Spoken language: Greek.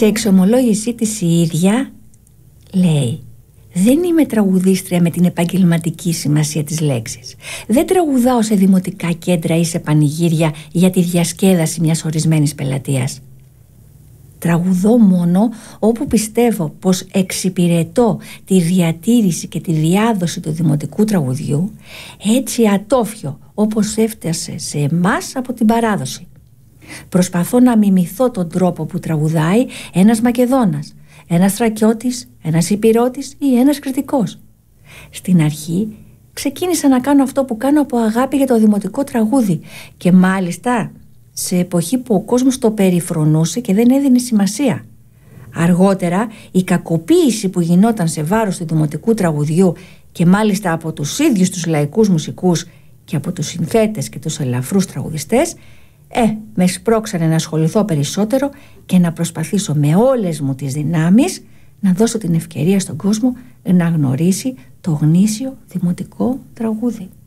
Σε εξομολόγησή της η ίδια λέει: δεν είμαι τραγουδίστρια με την επαγγελματική σημασία της λέξης. Δεν τραγουδάω σε δημοτικά κέντρα ή σε πανηγύρια για τη διασκέδαση μιας ορισμένης πελατείας. Τραγουδώ μόνο όπου πιστεύω πως εξυπηρετώ τη διατήρηση και τη διάδοση του δημοτικού τραγουδιού, έτσι ατόφιο όπως έφτασε σε εμάς από την παράδοση. Προσπαθώ να μιμηθώ τον τρόπο που τραγουδάει ένας Μακεδόνας, ένας Θρακιώτης, ένας Ηπειρώτης ή ένας Κρητικός. Στην αρχή ξεκίνησα να κάνω αυτό που κάνω από αγάπη για το δημοτικό τραγούδι και μάλιστα σε εποχή που ο κόσμος το περιφρονούσε και δεν έδινε σημασία. Αργότερα η κακοποίηση που γινόταν σε βάρος του δημοτικού τραγουδιού και μάλιστα από τους ίδιους τους λαϊκούς μουσικούς και από τους συνθέτες και τους ελαφρούς τραγουδιστές με σπρώξανε να ασχοληθώ περισσότερο και να προσπαθήσω με όλες μου τις δυνάμεις να δώσω την ευκαιρία στον κόσμο να γνωρίσει το γνήσιο δημοτικό τραγούδι.